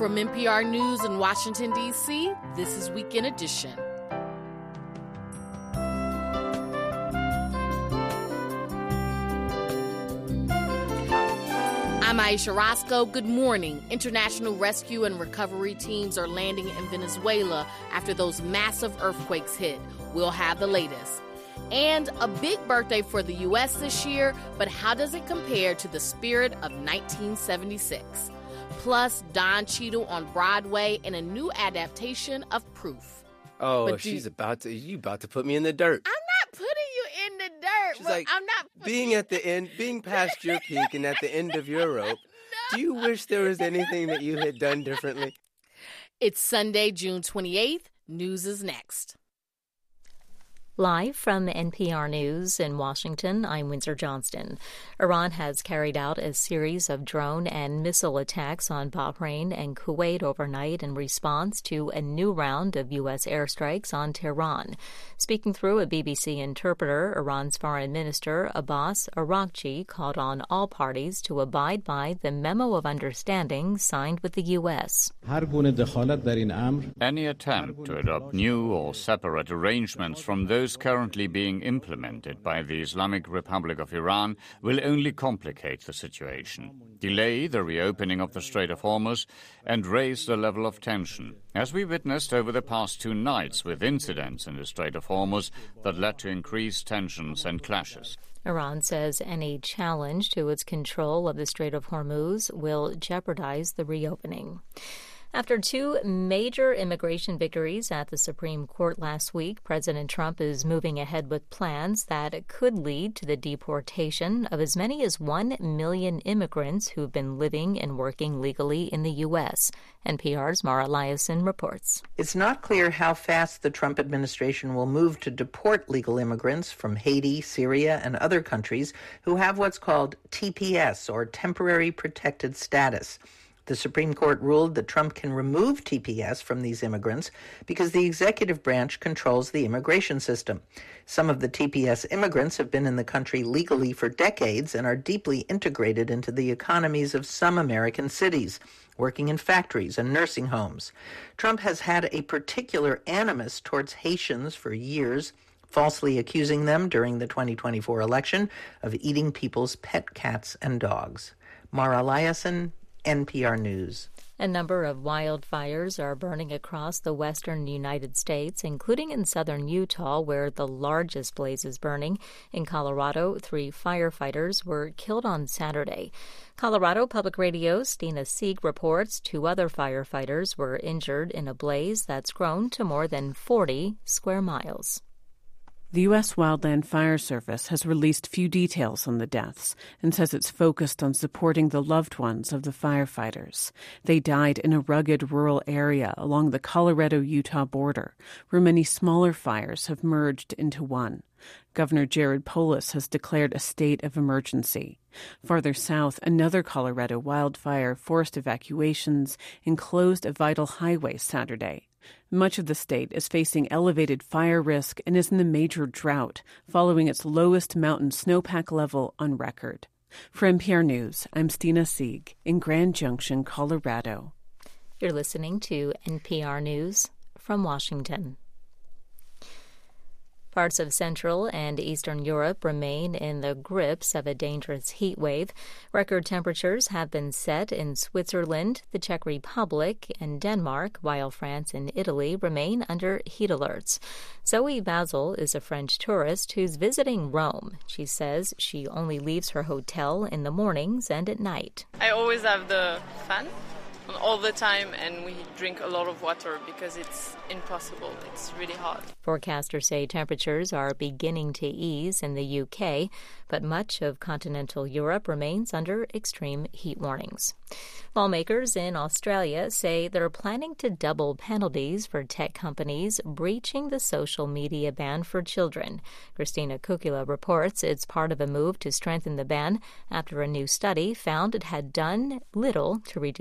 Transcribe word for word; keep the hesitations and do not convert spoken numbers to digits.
From N P R News in Washington, D C, this is Weekend Edition. I'm Aisha Roscoe. Good morning. International rescue and recovery teams are landing in Venezuela after those massive earthquakes hit. We'll have the latest. And a big birthday for the U S this year, but how does it compare to the spirit of nineteen seventy-six? Plus, Don Cheadle on Broadway in a new adaptation of Proof. Oh, But she's you- about to, you about to put me in the dirt. I'm not putting you in the dirt. She's but like, I'm not being at the end, being past your peak and at the end of your rope, do you wish there was anything that you had done differently? It's Sunday, June twenty-eighth. News is next. Live from N P R News in Washington, I'm Windsor Johnston. Iran has carried out a series of drone and missile attacks on Bahrain and Kuwait overnight in response to a new round of U S airstrikes on Tehran. Speaking through a B B C interpreter, Iran's Foreign Minister Abbas Araghchi called on all parties to abide by the memo of understanding signed with the U S. Any attempt to adopt new or separate arrangements from those currently being implemented by the Islamic Republic of Iran will only complicate the situation, delay the reopening of the Strait of Hormuz, and raise the level of tension, as we witnessed over the past two nights with incidents in the Strait of Hormuz that led to increased tensions and clashes. Iran says any challenge to its control of the Strait of Hormuz will jeopardize the reopening. After two major immigration victories at the Supreme Court last week, President Trump is moving ahead with plans that could lead to the deportation of as many as one million immigrants who've been living and working legally in the U S. N P R's Mara Liasson reports. It's not clear how fast the Trump administration will move to deport legal immigrants from Haiti, Syria, and other countries who have what's called T P S, or Temporary Protected Status. The Supreme Court ruled that Trump can remove T P S from these immigrants because the executive branch controls the immigration system. Some of the T P S immigrants have been in the country legally for decades and are deeply integrated into the economies of some American cities, working in factories and nursing homes. Trump has had a particular animus towards Haitians for years, falsely accusing them during the twenty twenty-four election of eating people's pet cats and dogs. Mara Liasson, N P R News. A number of wildfires are burning across the western United States, including in southern Utah, where the largest blaze is burning. In Colorado, three firefighters were killed on Saturday. Colorado Public Radio's Stina Sieg reports two other firefighters were injured in a blaze that's grown to more than forty square miles. The U S Wildland Fire Service has released few details on the deaths and says it's focused on supporting the loved ones of the firefighters. They died in a rugged rural area along the Colorado-Utah border, where many smaller fires have merged into one. Governor Jared Polis has declared a state of emergency. Farther south, another Colorado wildfire forced evacuations and closed a vital highway Saturday. Much of the state is facing elevated fire risk and is in a major drought, following its lowest mountain snowpack level on record. For N P R News, I'm Stina Sieg in Grand Junction, Colorado. You're listening to N P R News from Washington. Parts of Central and Eastern Europe remain in the grips of a dangerous heat wave. Record temperatures have been set in Switzerland, the Czech Republic, and Denmark, while France and Italy remain under heat alerts. Zoe Basil is a French tourist who's visiting Rome. She says she only leaves her hotel in the mornings and at night. I always have the fan on all the time, and we drink a lot of water because it's impossible. It's really hot. Forecasters say temperatures are beginning to ease in the U K, but much of continental Europe remains under extreme heat warnings. Lawmakers in Australia say they're planning to double penalties for tech companies breaching the social media ban for children. Christina Kukula reports it's part of a move to strengthen the ban after a new study found it had done little to reduce